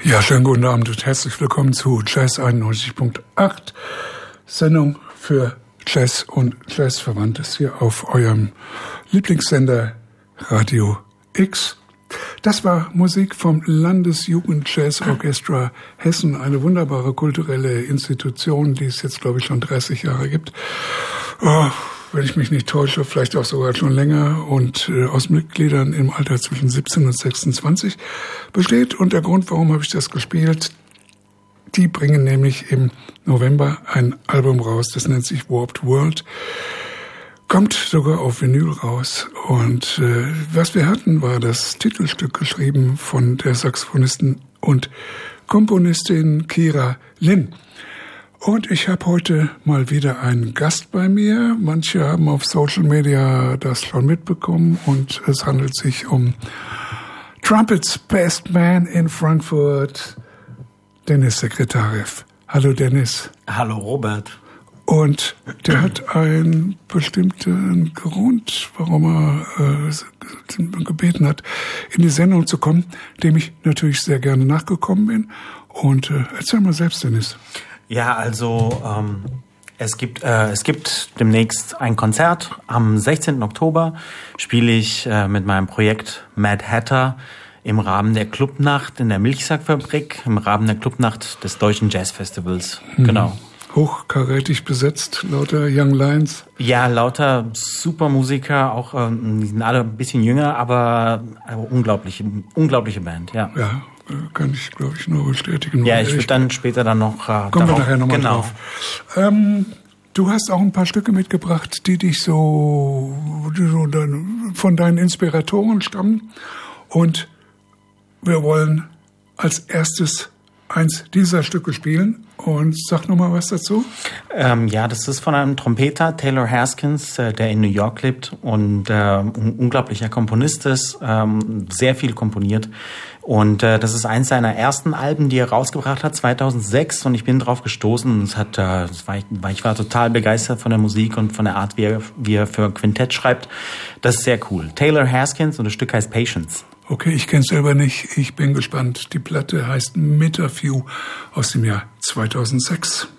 Ja, schönen guten Abend und herzlich willkommen zu Jazz 91.8, Sendung für Jazz und Jazzverwandtes hier auf eurem Lieblingssender Radio X. Das war Musik vom Landesjugendjazzorchester Hessen, eine wunderbare kulturelle Institution, die es jetzt, glaube ich, schon 30 Jahre gibt. Wenn ich mich nicht täusche, vielleicht auch sogar schon länger und aus Mitgliedern im Alter zwischen 17 und 26 besteht. Und der Grund, warum habe ich das gespielt, die bringen nämlich im November ein Album raus, das nennt sich Warped World, kommt sogar auf Vinyl raus. Und was wir hatten, war das Titelstück geschrieben von der Saxophonistin und Komponistin Kira Lin. Und ich habe heute mal wieder einen Gast bei mir. Manche haben auf Social Media das schon mitbekommen und es handelt sich um Trumpets Best Man in Frankfurt, Dennis Sekretarev. Hallo Dennis. Hallo Robert. Und der hat einen bestimmten Grund, warum er gebeten hat, in die Sendung zu kommen, dem ich natürlich sehr gerne nachgekommen bin. Und erzähl mal selbst, Dennis. Ja, also es gibt demnächst ein Konzert. Am 16. Oktober spiele ich mit meinem Projekt Mad Hatter im Rahmen der Clubnacht in der Milchsackfabrik, im Rahmen der Clubnacht des Deutschen Jazzfestivals. Genau. Hochkarätig besetzt, lauter Young Lions. Ja, lauter super Musiker, auch die sind alle ein bisschen jünger, aber unglaubliche Band, ja. Ja. Kann ich, glaube ich, nur bestätigen. Ja, ich würde dann später dann noch kommen wir nachher nochmal drauf. Du hast auch ein paar Stücke mitgebracht, die dich so von deinen Inspiratoren stammen. Und wir wollen als erstes eins dieser Stücke spielen. Und sag nochmal was dazu. Ja, das ist von einem Trompeter, Taylor Haskins, der in New York lebt und ein unglaublicher Komponist ist, sehr viel komponiert. Und das ist eins seiner ersten Alben, die er rausgebracht hat, 2006. Und ich bin drauf gestoßen und ich war total begeistert von der Musik und von der Art, wie er für Quintett schreibt. Das ist sehr cool. Taylor Haskins und das Stück heißt Patience. Okay, ich kenn's selber nicht. Ich bin gespannt. Die Platte heißt Metaview aus dem Jahr 2006.